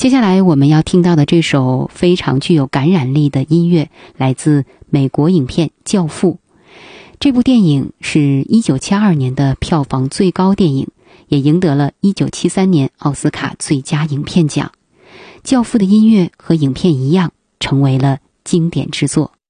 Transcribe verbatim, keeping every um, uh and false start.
接下来我们要听到的这首非常具有感染力的音乐，来自美国影片《教父》。这部电影是一九七二年的票房最高电影，也赢得了一九七三年奥斯卡最佳影片奖。《教父》的音乐和影片一样，成为了经典之作。